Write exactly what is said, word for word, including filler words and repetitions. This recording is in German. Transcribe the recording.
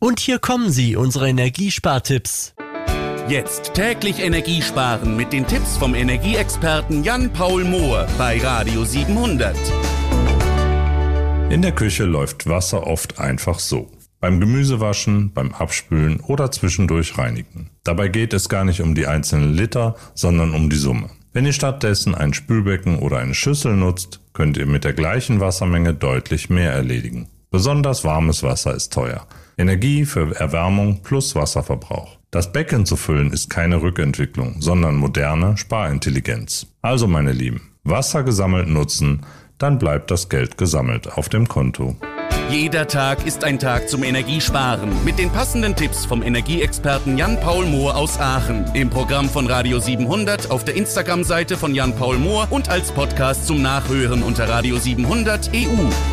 Und hier kommen sie, unsere Energiespartipps. Jetzt täglich Energie sparen mit den Tipps vom Energieexperten Jan-Paul Mohr bei Radio siebenhundert. In der Küche läuft Wasser oft einfach so. Beim Gemüsewaschen, beim Abspülen oder zwischendurch reinigen. Dabei geht es gar nicht um die einzelnen Liter, sondern um die Summe. Wenn ihr stattdessen ein Spülbecken oder eine Schüssel nutzt, könnt ihr mit der gleichen Wassermenge deutlich mehr erledigen. Besonders warmes Wasser ist teuer. Energie für Erwärmung plus Wasserverbrauch. Das Becken zu füllen ist keine Rückentwicklung, sondern moderne Sparintelligenz. Also meine Lieben, Wasser gesammelt nutzen, dann bleibt das Geld gesammelt auf dem Konto. Jeder Tag ist ein Tag zum Energiesparen mit den passenden Tipps vom Energieexperten Jan-Paul Mohr aus Aachen. Im Programm von Radio siebenhundert, auf der Instagram-Seite von Jan-Paul Mohr und als Podcast zum Nachhören unter Radio siebenhundert E U.